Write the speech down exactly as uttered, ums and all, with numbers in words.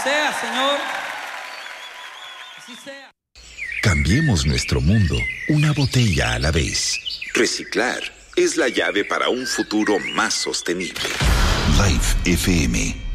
sea, Señor. Así sea. Cambiemos nuestro mundo una botella a la vez. Reciclar es la llave para un futuro más sostenible. Life F M